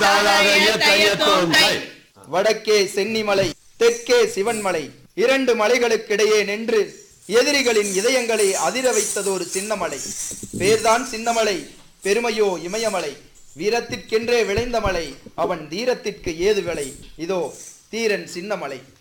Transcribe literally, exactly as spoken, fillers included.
வடக்கே சென்னிமலை, தெற்கே சிவன்மலை, இரண்டு மலைகளுக்கிடையே நின்று எதிரிகளின் இதயங்களை அதிர வைத்ததொரு சின்னமலை. பேர்தான் சின்னமலை, பெருமையோ இமயமலை. வீரத்திற்கென்றே விளைந்த மலை, அவன் தீரத்திற்கு ஏது விலை. இதோ தீரன் சின்னமலை.